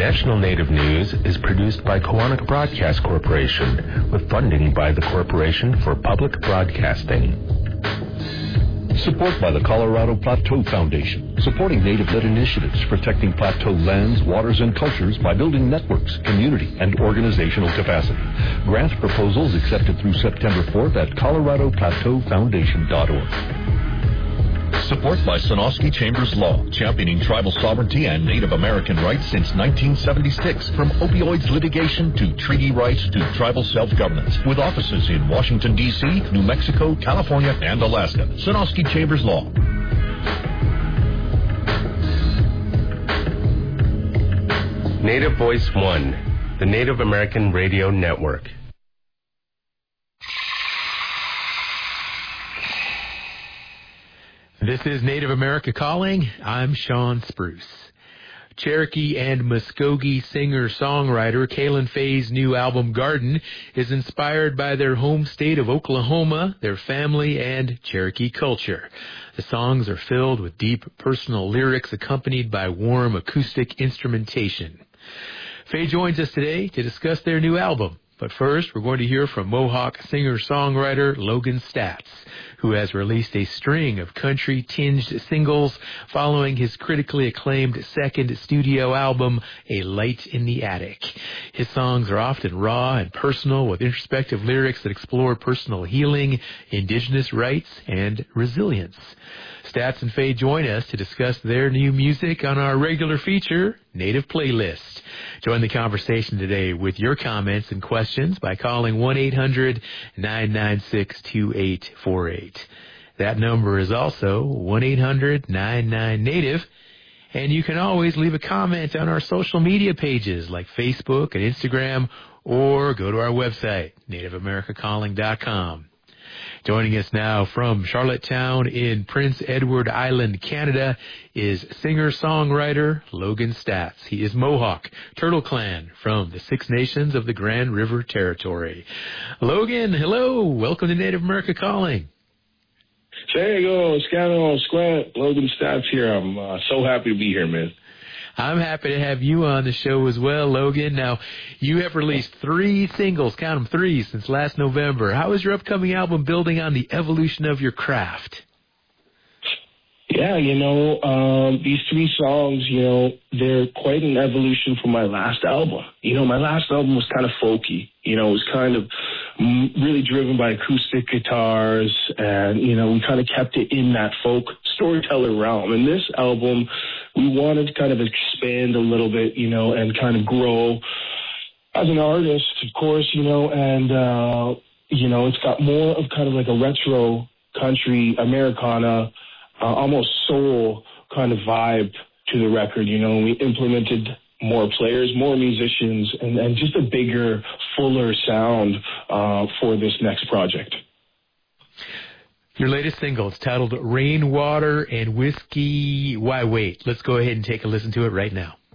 National Native News is produced by Koahnic Broadcast Corporation with funding by the Corporation for Public Broadcasting. Support by the Colorado Plateau Foundation, supporting Native-led initiatives, protecting plateau lands, waters, and cultures by building networks, community, and organizational capacity. Grant proposals accepted through September 4th at coloradoplateaufoundation.org. Support by Sonosky Chambers Law, championing tribal sovereignty and Native American rights since 1976. From opioids litigation to treaty rights to tribal self-governance. With offices in Washington, D.C., New Mexico, California, and Alaska. Sonosky Chambers Law. Native Voice One, the Native American Radio Network. This is Native America Calling. I'm Sean Spruce. Cherokee and Muskogee singer-songwriter Kaylin Faye's new album, Garden, is inspired by their home state of Oklahoma, their family, and Cherokee culture. The songs are filled with deep personal lyrics accompanied by warm acoustic instrumentation. Faye joins us today to discuss their new album. But first, we're going to hear from Mohawk singer-songwriter Logan Staats, who has released a string of country-tinged singles following his critically acclaimed second studio album, A Light in the Attic. His songs are often raw and personal, with introspective lyrics that explore personal healing, indigenous rights, and resilience. Staats and Faye join us to discuss their new music on our regular feature, Native Playlist. Join the conversation today with your comments and questions by calling 1-800-996-2848. That number is also 1-800-99-NATIVE. And you can always leave a comment on our social media pages like Facebook and Instagram, or go to our website, nativeamericacalling.com. Joining us now from Charlottetown in Prince Edward Island, Canada, is singer-songwriter Logan Staats. He is Mohawk, Turtle Clan from the Six Nations of the Grand River Territory. Logan, hello. Welcome to Native America Calling. There you go, Scano, Squat, Logan Staats here. I'm so happy to be here, man. I'm happy to have you on the show as well, Logan. Now, you have released 3 singles, count them 3, since last November. How is your upcoming album building on the evolution of your craft? Yeah, these 3 songs, they're quite an evolution from my last album. My last album was kind of folky. It was kind of really driven by acoustic guitars, and, we kind of kept it in that folk storyteller realm. And this album, we wanted to kind of expand a little bit, and kind of grow as an artist, of course, and, it's got more of kind of like a retro country Americana, almost soul kind of vibe to the record. We implemented more players, more musicians, and just a bigger, fuller sound for this next project. Your latest single is titled Rainwater and Whiskey. Why wait? Let's go ahead and take a listen to it right now.